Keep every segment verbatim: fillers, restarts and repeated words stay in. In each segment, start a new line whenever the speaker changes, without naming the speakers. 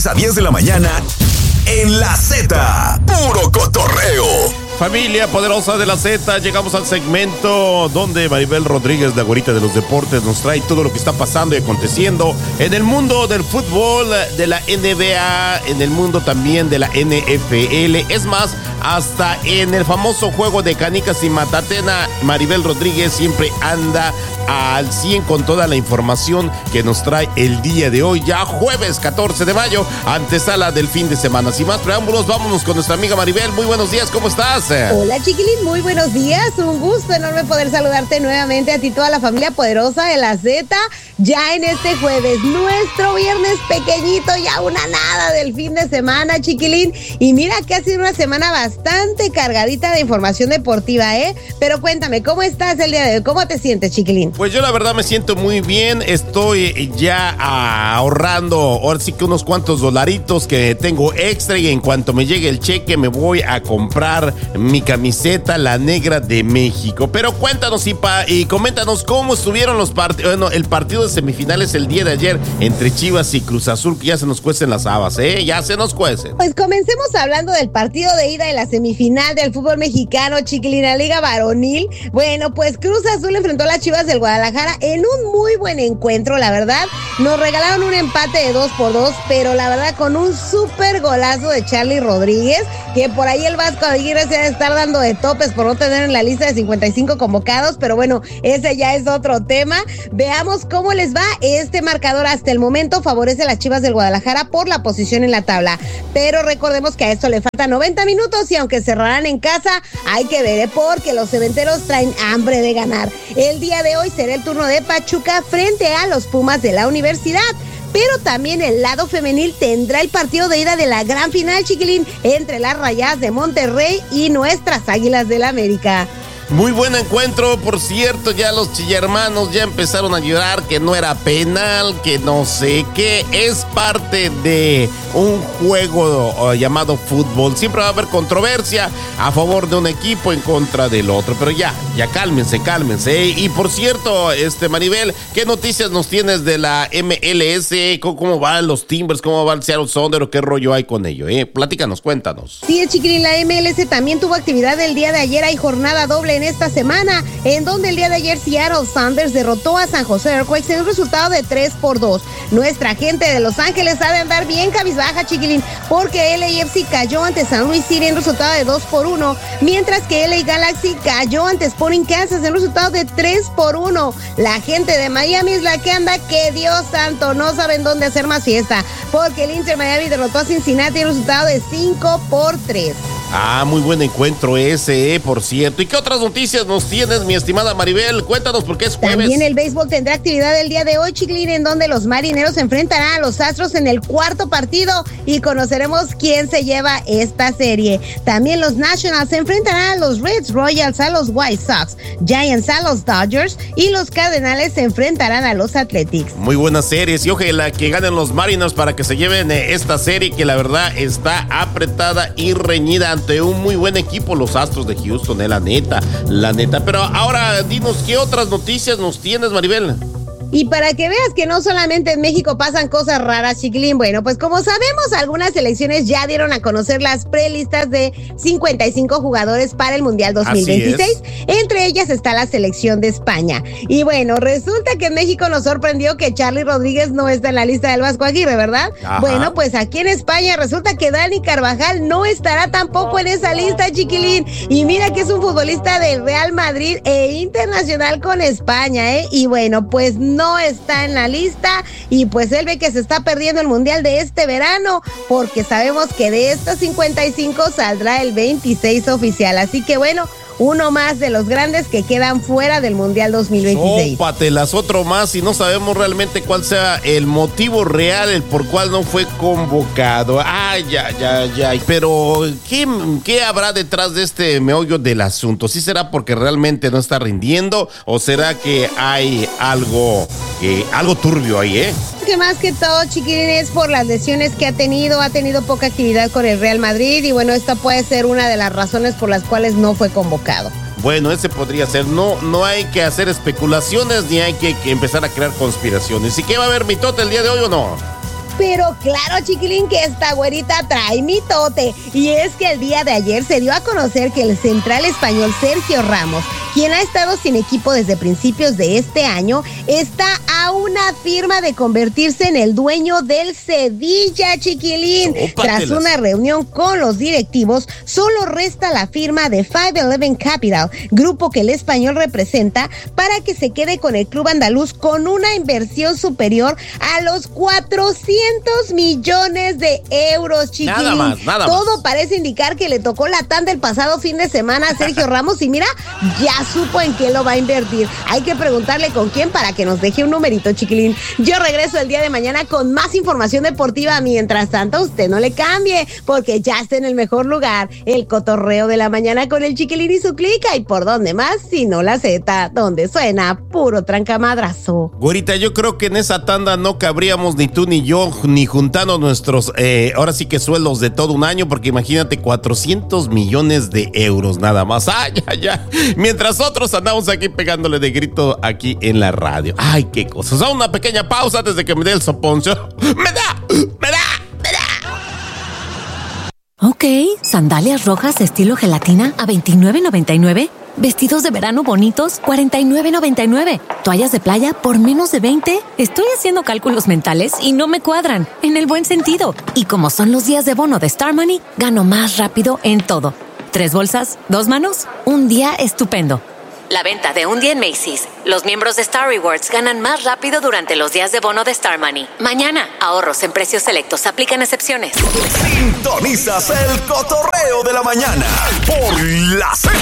A diez de la mañana en La Z, puro cotorreo.
Familia poderosa de La Z, llegamos al segmento donde Maribel Rodríguez, la güerita de los deportes, nos trae todo lo que está pasando y aconteciendo en el mundo del fútbol, de la N B A, en el mundo también de la N F L. Es más, hasta en el famoso juego de canicas y matatena, Maribel Rodríguez siempre anda al cien con toda la información que nos trae el día de hoy, ya jueves catorce de mayo, antesala del fin de semana. Sin más preámbulos, vámonos con nuestra amiga Maribel. Muy buenos días, ¿cómo estás?
Hola, chiquilín, muy buenos días. Un gusto enorme poder saludarte nuevamente a ti, toda la familia poderosa de La Z, ya en este jueves, nuestro viernes pequeñito, ya una nada del fin de semana, chiquilín. Y mira que ha sido una semana bastante cargadita de información deportiva, ¿eh? Pero cuéntame, ¿cómo estás el día de hoy? ¿Cómo te sientes, chiquilín?
Pues yo la verdad me siento muy bien, estoy ya ahorrando, ahora sí que unos cuantos dolaritos que tengo extra, y en cuanto me llegue el cheque me voy a comprar mi camiseta, la negra de México. Pero cuéntanos y, pa, y coméntanos cómo estuvieron los partidos, bueno, el partido de semifinales el día de ayer entre Chivas y Cruz Azul, que ya se nos cuecen las habas, ¿eh? Ya se nos cuecen.
Pues comencemos hablando del partido de ida de la semifinal del fútbol mexicano, chiquilín, la Liga Varonil. Bueno, pues Cruz Azul enfrentó a las Chivas del Guadalajara en un muy buen encuentro, la verdad. Nos regalaron un empate de dos por dos, pero la verdad con un súper golazo de Charly Rodríguez, que por ahí el Vasco Aguirre se ha de estar dando de topes por no tener en la lista de cincuenta y cinco convocados, pero bueno, ese ya es otro tema. Veamos cómo les va. Este marcador hasta el momento favorece a las Chivas del Guadalajara por la posición en la tabla, pero recordemos que a esto le faltan noventa minutos y aunque cerrarán en casa, hay que ver, ¿eh? Porque los cementeros traen hambre de ganar. El día de hoy será el turno de Pachuca frente a los Pumas de la Universidad. Pero también el lado femenil tendrá el partido de ida de la gran final, chiquilín, entre las Rayadas de Monterrey y nuestras Águilas del América.
Muy buen encuentro, por cierto, ya los chillermanos ya empezaron a llorar que no era penal, que no sé qué, es parte de un juego uh, llamado fútbol. Siempre va a haber controversia a favor de un equipo en contra del otro, pero ya, ya cálmense, cálmense. ¿eh? Y por cierto, este Maribel, ¿qué noticias nos tienes de la M L S? ¿Cómo, cómo van los Timbers? ¿Cómo va el Seattle Sounders? ¿Qué rollo hay con ello? Eh? Platícanos, cuéntanos.
Sí, chiquilín, la M L S también tuvo actividad el día de ayer, hay jornada doble en esta semana, en donde el día de ayer Seattle Sounders derrotó a San José Earthquakes en un resultado de tres por dos. Nuestra gente de Los Ángeles ha de andar bien cabizbaja, chiquilín, porque L A F C cayó ante San Luis City en un resultado de dos por uno, mientras que L A Galaxy cayó ante Sporting Kansas en un resultado de tres por uno. La gente de Miami es la que anda que Dios santo, no saben dónde hacer más fiesta, porque el Inter Miami derrotó a Cincinnati en un resultado de cinco por tres.
Ah, muy buen encuentro ese, eh, por cierto. ¿Y qué otras noticias nos tienes, mi estimada Maribel? Cuéntanos, porque es jueves.
También el béisbol tendrá actividad el día de hoy, chiquilín, en donde los Marineros se enfrentarán a los Astros en el cuarto partido y conoceremos quién se lleva esta serie. También los Nationals se enfrentarán a los Reds, Royals a los White Sox, Giants a los Dodgers y los Cardenales se enfrentarán a los Athletics.
Muy buenas series y ojalá que ganen los Mariners para que se lleven esta serie que la verdad está apretada y reñida ante un muy buen equipo, los Astros de Houston, eh, la neta, la neta. Pero ahora dinos, ¿qué otras noticias nos tienes, Maribel?
Y para que veas que no solamente en México pasan cosas raras, chiquilín, bueno, pues como sabemos, algunas selecciones ya dieron a conocer las prelistas de cincuenta y cinco jugadores para el Mundial dos mil veintiséis. Entre ellas está la selección de España. Y bueno, resulta que en México nos sorprendió que Charly Rodríguez no está en la lista del Vasco Aguirre, ¿verdad? Ajá. Bueno, pues aquí en España resulta que Dani Carvajal no estará tampoco en esa lista, chiquilín. Y mira que es un futbolista del Real Madrid e internacional con España, ¿eh? Y bueno, pues no No está en la lista y pues él ve que se está perdiendo el mundial de este verano porque sabemos que de estos cincuenta y cinco saldrá el veintiséis oficial, así que bueno, uno más de los grandes que quedan fuera del Mundial dos mil veintiséis.
Sópatelas, otro más y no sabemos realmente cuál sea el motivo real, el por cual no fue convocado. Ay, ya, ya, ya. Pero, ¿qué, qué habrá detrás de este meollo del asunto? ¿Sí será porque realmente no está rindiendo o será que hay algo, eh, algo turbio ahí, eh?
Que más que todo, chiquilín, es por las lesiones que ha tenido, ha tenido poca actividad con el Real Madrid y bueno, esta puede ser una de las razones por las cuales no fue convocado.
Bueno, ese podría ser. No, no hay que hacer especulaciones ni hay que, que empezar a crear conspiraciones. ¿Y qué va a haber mitote el día de hoy o no?
Pero claro, chiquilín, que esta güerita trae mitote. Y es que el día de ayer se dio a conocer que el central español Sergio Ramos, quien ha estado sin equipo desde principios de este año, está a una firma de convertirse en el dueño del Sevilla, chiquilín. Tras una reunión con los directivos, solo resta la firma de cinco once Capital, grupo que el español representa, para que se quede con el club andaluz con una inversión superior a los cuatrocientos millones de euros, chiquilín.
Nada más, nada
Todo
más.
parece indicar que le tocó la tanda el pasado fin de semana a Sergio Ramos y mira, ya supo en qué lo va a invertir. Hay que preguntarle con quién para que nos deje un numerito, chiquilín. Yo regreso el día de mañana con más información deportiva. Mientras tanto, usted no le cambie, porque ya está en el mejor lugar, el cotorreo de la mañana con el Chiquilín y su clica. ¿Y por dónde más? Si no la Z, donde suena puro trancamadrazo.
Güerita, yo creo que en esa tanda no cabríamos ni tú ni yo, ni juntando nuestros, eh, ahora sí que sueldos de todo un año, porque imagínate, cuatrocientos millones de euros nada más. Ay, ay, ay. Mientras otros andamos aquí pegándole de grito aquí en la radio. Ay, qué cosas. A una pequeña pausa antes de que me dé el soponcho. ¡Me da! ¡Me da! ¡Me da!
Ok, sandalias rojas estilo gelatina a veintinueve noventa y nueve. Vestidos de verano bonitos, cuarenta y nueve noventa y nueve. Toallas de playa por menos de veinte. Estoy haciendo cálculos mentales y no me cuadran, en el buen sentido. Y como son los días de bono de Star Money, gano más rápido en todo. Tres bolsas, dos manos, un día estupendo. La venta de un día en Macy's. Los miembros de Star Rewards ganan más rápido durante los días de bono de Star Money. Mañana, ahorros en precios selectos. Aplican excepciones.
Sintonizas el cotorreo de la mañana por la Z.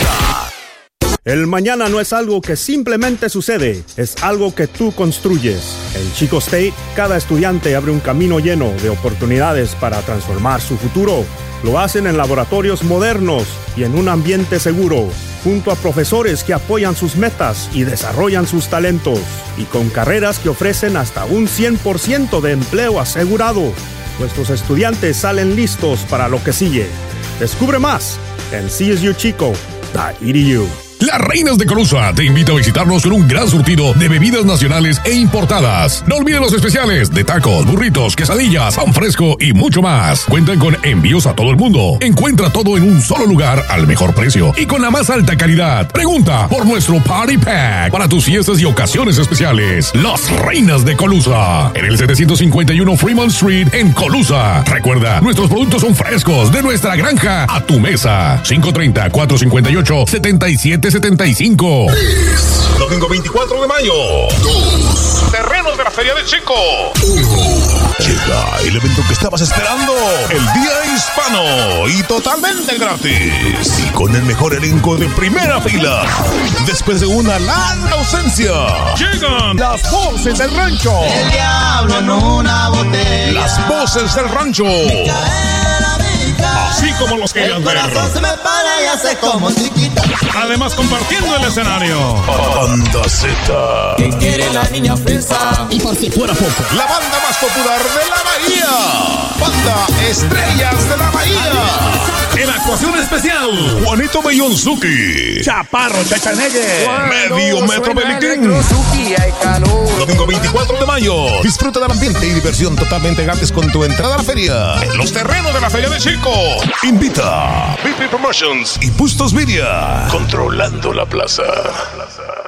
El mañana no es algo que simplemente sucede, es algo que tú construyes. En Chico State, cada estudiante abre un camino lleno de oportunidades para transformar su futuro. Lo hacen en laboratorios modernos y en un ambiente seguro, junto a profesores que apoyan sus metas y desarrollan sus talentos, y con carreras que ofrecen hasta un cien por ciento de empleo asegurado. Nuestros estudiantes salen listos para lo que sigue. Descubre más en c s u chico punto e d u.
Las Reinas de Colusa te invita a visitarnos con un gran surtido de bebidas nacionales e importadas. No olvides los especiales de tacos, burritos, quesadillas, pan fresco y mucho más. Cuentan con envíos a todo el mundo. Encuentra todo en un solo lugar al mejor precio y con la más alta calidad. Pregunta por nuestro Party Pack para tus fiestas y ocasiones especiales. Las Reinas de Colusa, en el setecientos cincuenta y uno Fremont Street en Colusa. Recuerda, nuestros productos son frescos de nuestra granja a tu mesa. cinco treinta, cuatro cincuenta y ocho, setenta y siete setenta y cinco.
Domingo veinticuatro de mayo. Dos. Terrenos de la Feria de Chico.
Uno.
Llega el evento que estabas esperando. El Día Hispano. Y totalmente gratis. Y con el mejor elenco de primera fila. Después de una larga ausencia. Llegan las voces del rancho.
El diablo en una botella.
Las voces del rancho. Así como los querían ver.
Se me para y hace como chiquita.
Además, compartiendo el escenario. Banda Z.
¿Qué quiere la niña fresa?
Y por si fuera poco, la banda más popular de la Bahía. Banda Estrellas de la Bahía. En actuación especial, Juanito Bellonzuki. Chaparro Chachanegue. Medio Metro Beliquín. Domingo veinticuatro de mayo. Disfruta del ambiente y diversión totalmente gratis con tu entrada a la feria. En los terrenos de la Feria de Chico. Invita B P Promotions y Bustos Media. Controlando la plaza.